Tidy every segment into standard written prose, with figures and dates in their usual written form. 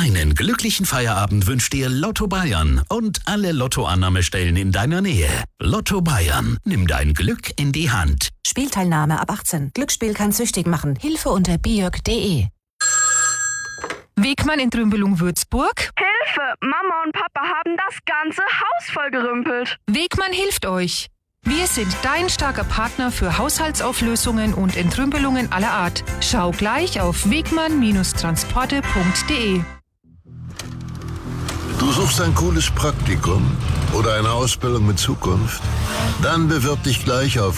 Einen glücklichen Feierabend wünscht dir Lotto Bayern und alle Lottoannahmestellen in deiner Nähe. Lotto Bayern, nimm dein Glück in die Hand. Spielteilnahme ab 18. Glücksspiel kann süchtig machen. Hilfe unter biok.de. Wegmann in Trümbelung-Würzburg. Hilfe! Mama und Papa haben das ganze Haus vollgerümpelt. Wegmann hilft euch. Wir sind dein starker Partner für Haushaltsauflösungen und Entrümpelungen aller Art. Schau gleich auf wegmann-transporte.de. Du suchst ein cooles Praktikum oder eine Ausbildung mit Zukunft? Dann bewirb dich gleich auf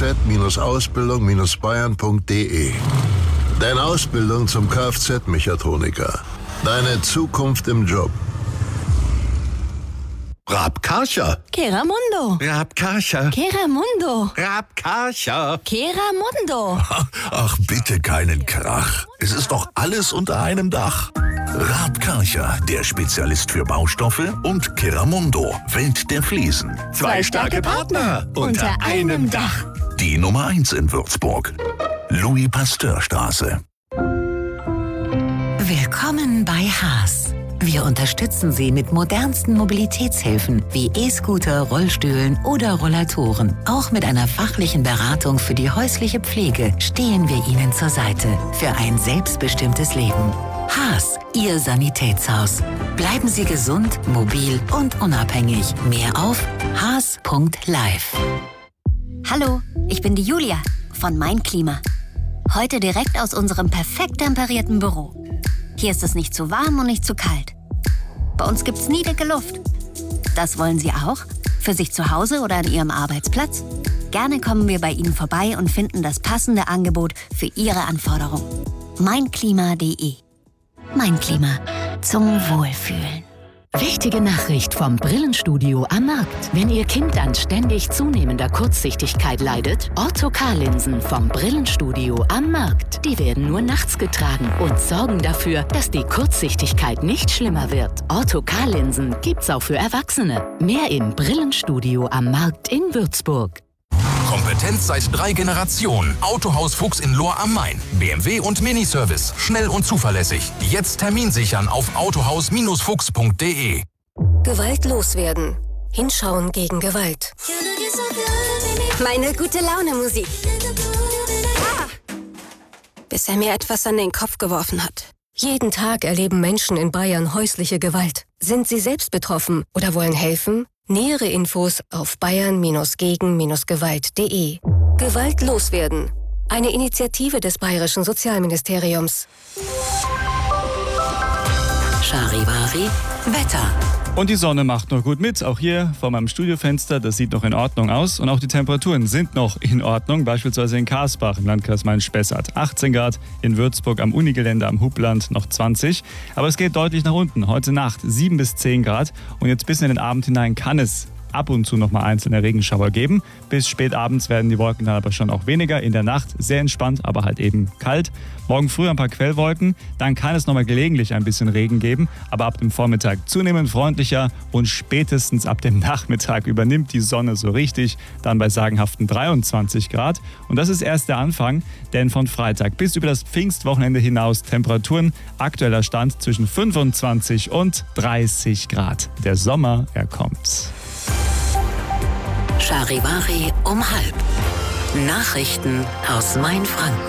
kfz-ausbildung-bayern.de. Deine Ausbildung zum Kfz-Mechatroniker. Deine Zukunft im Job. Raab-Karcher. Keramundo. Raab-Karcher. Keramundo. Raab-Karcher. Keramundo. Ach, bitte keinen Krach. Es ist doch alles unter einem Dach. Raab-Karcher, der Spezialist für Baustoffe, und Keramundo, Welt der Fliesen. Zwei starke Partner unter einem Dach. Die Nummer 1 in Würzburg. Louis-Pasteur-Straße. Willkommen bei Haas. Wir unterstützen Sie mit modernsten Mobilitätshilfen wie E-Scooter, Rollstühlen oder Rollatoren. Auch mit einer fachlichen Beratung für die häusliche Pflege stehen wir Ihnen zur Seite für ein selbstbestimmtes Leben. Haas, Ihr Sanitätshaus. Bleiben Sie gesund, mobil und unabhängig. Mehr auf haas.live. Hallo, ich bin die Julia von Mein Klima. Heute direkt aus unserem perfekt temperierten Büro. Hier ist es nicht zu warm und nicht zu kalt. Bei uns gibt's nie dicke Luft. Das wollen Sie auch? Für sich zu Hause oder an Ihrem Arbeitsplatz? Gerne kommen wir bei Ihnen vorbei und finden das passende Angebot für Ihre Anforderungen. Meinklima.de. Mein Klima. Zum Wohlfühlen. Wichtige Nachricht vom Brillenstudio am Markt. Wenn Ihr Kind an ständig zunehmender Kurzsichtigkeit leidet, Ortho-K-Linsen vom Brillenstudio am Markt. Die werden nur nachts getragen und sorgen dafür, dass die Kurzsichtigkeit nicht schlimmer wird. Ortho-K-Linsen gibt's auch für Erwachsene. Mehr im Brillenstudio am Markt in Würzburg. Kompetenz seit 3 Generationen. Autohaus Fuchs in Lohr am Main. BMW und Miniservice. Schnell und zuverlässig. Jetzt Termin sichern auf autohaus-fuchs.de. Gewalt loswerden. Hinschauen gegen Gewalt. Meine gute Laune Musik. Bis er mir etwas an den Kopf geworfen hat. Jeden Tag erleben Menschen in Bayern häusliche Gewalt. Sind Sie selbst betroffen oder wollen helfen? Nähere Infos auf bayern-gegen-gewalt.de. Gewalt loswerden. Eine Initiative des Bayerischen Sozialministeriums. Charivari, Wetter. Und die Sonne macht noch gut mit, auch hier vor meinem Studiofenster, das sieht noch in Ordnung aus. Und auch die Temperaturen sind noch in Ordnung, beispielsweise in Karsbach im Landkreis Main-Spessart 18 Grad, in Würzburg am Unigelände am Hubland noch 20. Aber es geht deutlich nach unten, heute Nacht 7 bis 10 Grad und jetzt bis in den Abend hinein kann es ab und zu noch mal einzelne Regenschauer geben. Bis spät abends werden die Wolken dann aber schon auch weniger. In der Nacht sehr entspannt, aber halt eben kalt. Morgen früh ein paar Quellwolken. Dann kann es noch mal gelegentlich ein bisschen Regen geben. Aber ab dem Vormittag zunehmend freundlicher und spätestens ab dem Nachmittag übernimmt die Sonne so richtig. Dann bei sagenhaften 23 Grad. Und das ist erst der Anfang, denn von Freitag bis über das Pfingstwochenende hinaus Temperaturen. Aktueller Stand zwischen 25 und 30 Grad. Der Sommer, er kommt. Charivari um 12:30. Nachrichten aus Mainfranken.